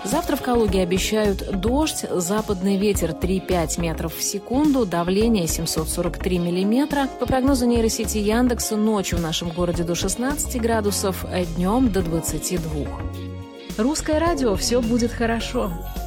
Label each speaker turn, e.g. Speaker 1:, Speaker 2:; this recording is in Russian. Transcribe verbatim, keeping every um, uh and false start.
Speaker 1: Завтра в Калуге обещают дождь, западный ветер три-пять метров в секунду, давление семьсот сорок три миллиметра. По прогнозу нейросети Яндекса, ночью в нашем городе до шестнадцати градусов, а днем до двадцати двух. Русское радио, все будет хорошо.